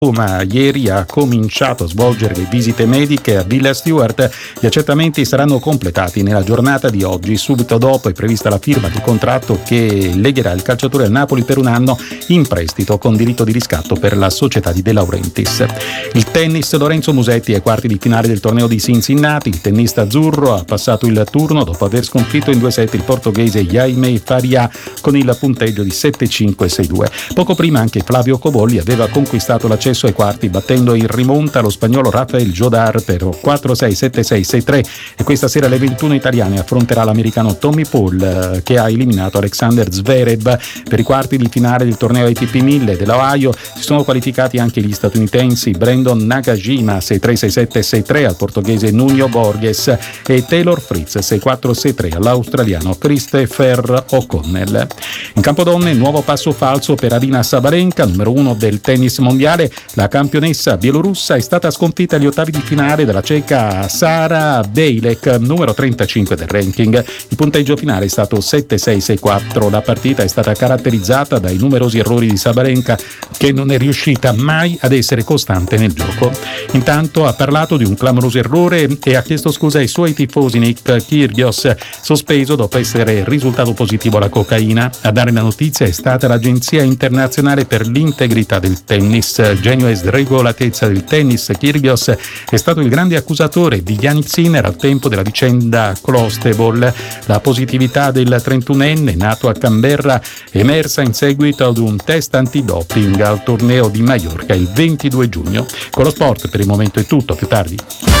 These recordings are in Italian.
Roma ieri ha cominciato a svolgere le visite mediche a Villa Stewart. Gli accertamenti saranno completati nella giornata di oggi. Subito dopo è prevista la firma del contratto che legherà il calciatore al Napoli per un anno in prestito con diritto di riscatto per la società di De Laurentiis. Il tennis, Lorenzo Musetti ai quarti di finale del torneo di Cincinnati. Il tennista azzurro ha passato il turno dopo aver sconfitto in 2 set il portoghese Jaime Faria con il punteggio di 7-5 e 6-2. Poco prima anche Flavio Cobolli aveva conquistato l'accesso ai quarti battendo in rimonta lo spagnolo Rafael Jodar per 4-6, 7-6, 6-3, e questa sera alle 21 italiane affronterà l'americano Tommy Paul che ha eliminato Alexander Zverev. Per i quarti di finale del torneo ATP 1000 dell'Ohio si sono qualificati anche gli statunitensi Brandon Nakajima 6-3, 6-7, 6-3 al portoghese Nuno Borges e Taylor Fritz 6-4, 6-3 all'australiano Christopher O'Connell. In campo donne nuovo passo falso per Aryna Sabalenka, numero 1 del tennis mondiale. La campionessa bielorussa è stata sconfitta agli ottavi di finale dalla ceca Sara Bejlek, numero 35 del ranking. Il punteggio finale è stato 7-6, 6-4. La partita è stata caratterizzata dai numerosi errori di Sabalenka, che non è riuscita mai ad essere costante nel gioco. Intanto ha parlato di un clamoroso errore e ha chiesto scusa ai suoi tifosi. Nick Kyrgios, sospeso dopo essere risultato positivo alla cocaina. A dare la notizia è stata l'Agenzia Internazionale per l'Integrità del Tennis. Genio e sregolatezza del tennis, Kyrgios è stato il grande accusatore di Jannik Sinner al tempo della vicenda Clostebol. La positività del 31enne nato a Canberra è emersa in seguito ad un test antidoping al torneo di Maiorca il 22 giugno. Con lo sport per il momento è tutto, più tardi.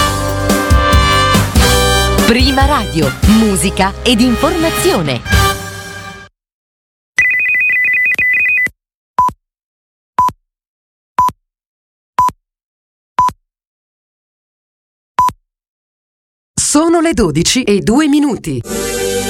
Prima Radio, musica ed informazione. Sono le 12:02.